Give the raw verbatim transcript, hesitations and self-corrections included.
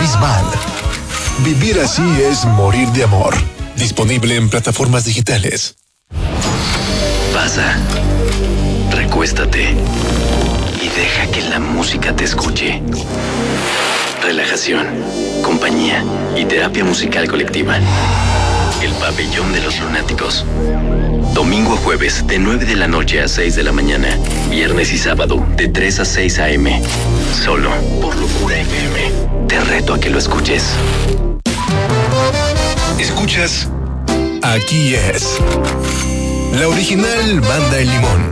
Bisbal. Vivir así es morir de amor. Disponible en plataformas digitales. Pasa, recuéstate y deja que la música te escuche. Relajación, compañía y terapia musical colectiva. El Pabellón de los Lunáticos. Domingo a jueves de nueve de la noche a seis de la mañana. Viernes y sábado de tres a seis a eme. Solo por Locura F M. Te reto a que lo escuches. Escuchas Aquí es la original Banda El Limón.